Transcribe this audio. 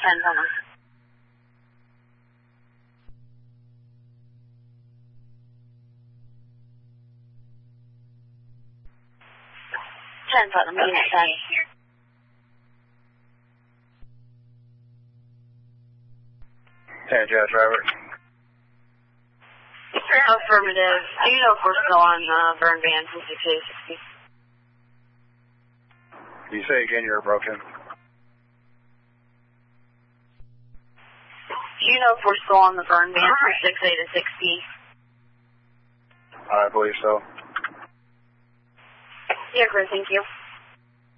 on them. Putnam, unit 10. Hey, Judge Robert. Affirmative. Do you know if we're still on burn ban from 6860? You say again you're broken. Do you know if we're still on the burn ban from 68 to 60? I believe so. Yeah, great, thank you.